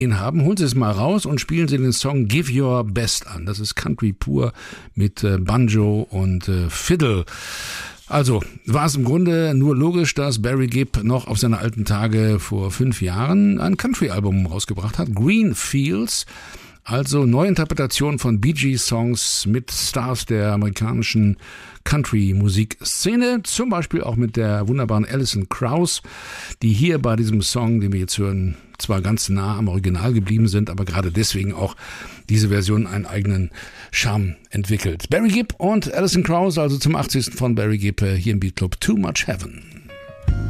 haben, holen Sie es mal raus und spielen Sie den Song Give Your Best an. Das ist Country pur mit Banjo und Fiddle. Also war es im Grunde nur logisch, dass Barry Gibb noch auf seine alten Tage vor 5 Jahren ein Country-Album rausgebracht hat, Green Fields. Also Neuinterpretation von Bee Gees Songs mit Stars der amerikanischen Country-Musikszene, zum Beispiel auch mit der wunderbaren Alison Krauss, die hier bei diesem Song, den wir jetzt hören, zwar ganz nah am Original geblieben sind, aber gerade deswegen auch diese Version einen eigenen Charme entwickelt. Barry Gibb und Alison Krauss, also zum 80. von Barry Gibb hier im Beat Club Too Much Heaven.